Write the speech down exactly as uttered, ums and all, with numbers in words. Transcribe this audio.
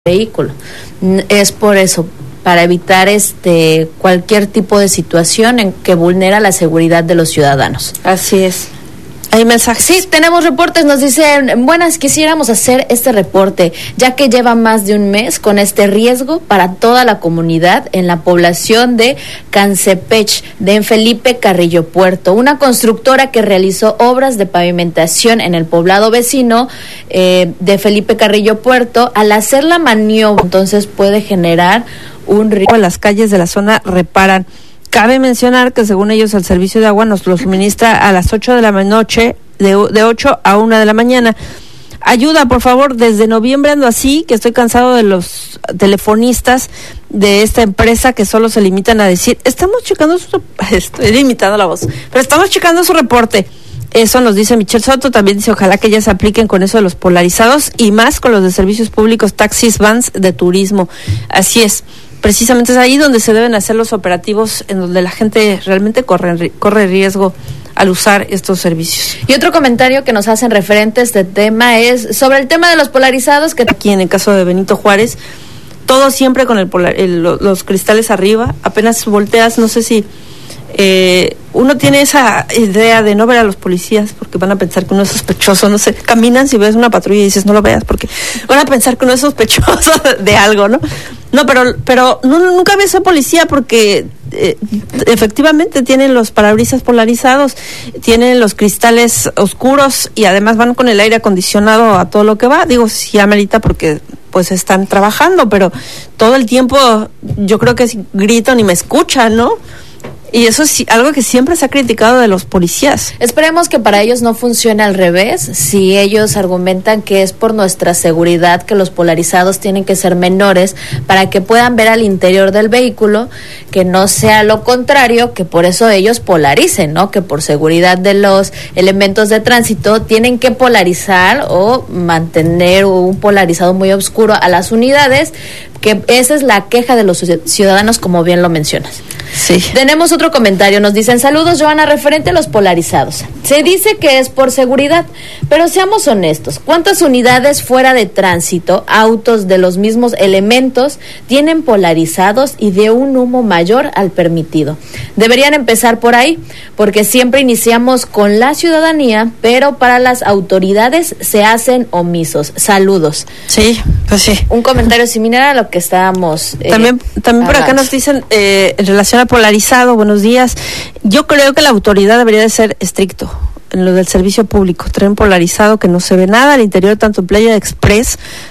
vehículo. Es por eso, para evitar este cualquier tipo de situación en que vulnera la seguridad de los ciudadanos. Así es. ¿Hay mensajes? Sí, tenemos reportes, nos dicen, buenas, quisiéramos hacer este reporte, ya que lleva más de un mes con este riesgo para toda la comunidad en la población de Cansepech, de Felipe Carrillo Puerto, una constructora que realizó obras de pavimentación en el poblado vecino eh, de Felipe Carrillo Puerto. Al hacer la maniobra, entonces puede generar un riesgo. Las calles de la zona reparan. Cabe mencionar que según ellos el servicio de agua nos lo suministra a las ocho de la noche, de, de ocho a una de la mañana. Ayuda, por favor, desde noviembre ando así, que estoy cansado de los telefonistas de esta empresa que solo se limitan a decir, estamos checando su... Estoy limitando la voz, pero estamos checando su reporte. Eso nos dice Michelle Soto, también dice ojalá que ya se apliquen con eso de los polarizados y más con los de servicios públicos, taxis, vans, de turismo. Así es. Precisamente es ahí donde se deben hacer los operativos en donde la gente realmente corre, corre riesgo al usar estos servicios. Y otro comentario que nos hacen referente a este tema es sobre el tema de los polarizados. Que aquí en el caso de Benito Juárez, todo siempre con el, polar, el los cristales arriba, apenas volteas, no sé si eh, uno tiene esa idea de no ver a los policías porque van a pensar que uno es sospechoso, no sé, caminan, si ves una patrulla y dices no lo veas porque van a pensar que uno es sospechoso de algo, ¿no? No, pero pero no, nunca ves a policía porque eh, efectivamente tienen los parabrisas polarizados, tienen los cristales oscuros y además van con el aire acondicionado a todo lo que va. Digo, sí amerita porque pues están trabajando, pero todo el tiempo yo creo que si grito ni me escuchan, ¿no? Y eso es algo que siempre se ha criticado de los policías. Esperemos que para ellos no funcione al revés. Si ellos argumentan que es por nuestra seguridad que los polarizados tienen que ser menores para que puedan ver al interior del vehículo, que no sea lo contrario, que por eso ellos polaricen, ¿no? Que por seguridad de los elementos de tránsito tienen que polarizar o mantener un polarizado muy oscuro a las unidades, que esa es la queja de los ciudadanos, como bien lo mencionas. Sí. Tenemos otro comentario, nos dicen, saludos Joana, referente a los polarizados. Se dice que es por seguridad, pero seamos honestos, ¿cuántas unidades fuera de tránsito, autos de los mismos elementos, tienen polarizados y de un humo mayor al permitido? Deberían empezar por ahí, porque siempre iniciamos con la ciudadanía, pero para las autoridades se hacen omisos. Saludos. Sí, pues sí. Un comentario similar a lo que estábamos eh, También, también por acá hablando. nos dicen, eh, en relación al polarizado, buenos días, yo creo que la autoridad debería de ser estricto en lo del servicio público, tren polarizado que no se ve nada al interior, tanto en Playa Express